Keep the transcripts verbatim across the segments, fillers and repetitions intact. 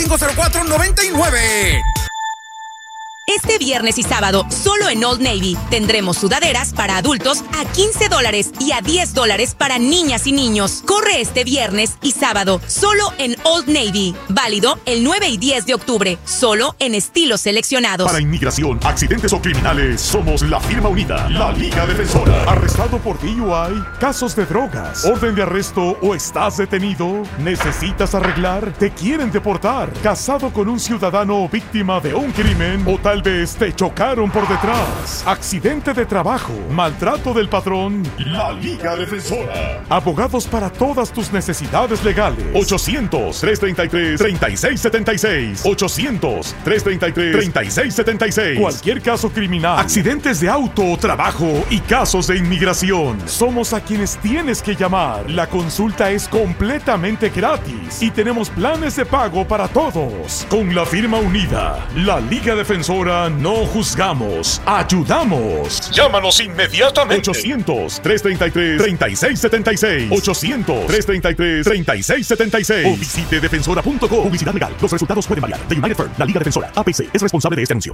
cinco cero cuatro, noventa y nueve. Este viernes y sábado, solo en Old Navy, tendremos sudaderas para adultos a quince dólares y a diez dólares para niñas y niños. Corre este viernes y sábado, solo en Old Navy. Válido el nueve y diez de octubre, solo en estilos seleccionados. Para inmigración, accidentes o criminales, somos la firma unida, la Liga Defensora. ¿Arrestado por D U I? ¿Casos de drogas? ¿Orden de arresto o estás detenido? ¿Necesitas arreglar? ¿Te quieren deportar? ¿Casado con un ciudadano víctima de un crimen? ¿O tal vez te chocaron por detrás? ¿Accidente de trabajo? ¿Maltrato del patrón? La Liga Defensora. Abogados para todas tus necesidades legales. ochocientos, tres treinta y tres, treinta y seis setenta y seis. ochocientos, tres treinta y tres, treinta y seis setenta y seis. Cualquier caso criminal, accidentes de auto o trabajo y casos de inmigración. Somos a quienes tienes que llamar. La consulta es completamente gratis y tenemos planes de pago para todos. Con la firma unida, la Liga Defensora, no juzgamos, ayudamos. Llámanos inmediatamente. ochocientos, tres treinta y tres, treinta y seis setenta y seis. ochocientos, tres treinta y tres, treinta y seis setenta y seis. O visite defensora punto com. Publicidad legal. Los resultados pueden variar. The United Firm, la Liga Defensora, A P C, es responsable de este anuncio.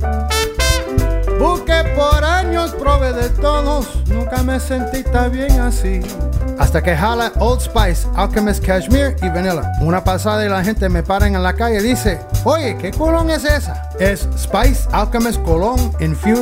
Busqué por años, probé de todos, nunca me sentí tan bien así. Hasta que jala Old Spice, Alchemist Cashmere y Vanilla. Una pasada y la gente me para en la calle y dice, oye, ¿qué colón es esa? Es Spice Alchemist Cologne Infused